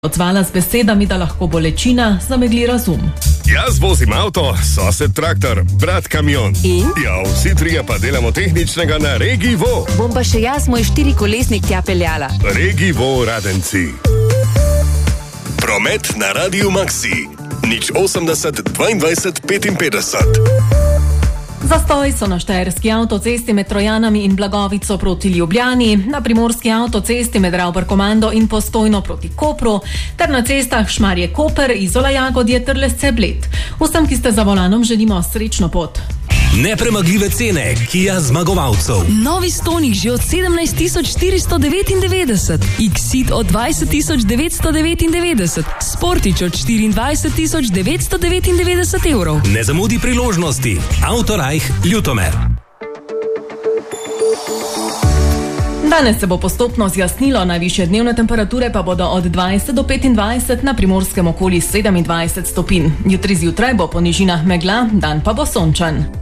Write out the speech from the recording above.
odzvala z besedami, da lahko bolečina zamegli razum. Jaz vozim avto, sosed traktor, brat kamion. In? Ja, vsi trije pa delamo tehničnega na Regivo. Bom pa še jaz moj 4-kolesnik tja peljala. Regivo Radenci. Promet na Radiu Maxi. 080 22 55. Zastoj so na štajerski avtocesti med Trojanami in Blagovico proti Ljubljani, na primorski avtocesti med Ravbar-Komando in Postojno proti Kopru, ter na cestah Šmarje-Koper, Izola-Jagodje ter Lesce-Bled. Vsem, ki ste za volanom, želimo srečno pot. Nepremagljive cene Kia zmagovalcev. Novi Stonic že od 17.499, X-Ceed od 20.999, Sportič od 24.999 evrov. Ne zamudi priložnosti. Autorajh Ljutomer. Danes se bo postopno zjasnilo, najvišje dnevne temperature pa bodo od 20 do 25, na Primorskem okoli 27 stopinj. Jutri zjutraj bo po nižinah megla, dan pa bo sončen.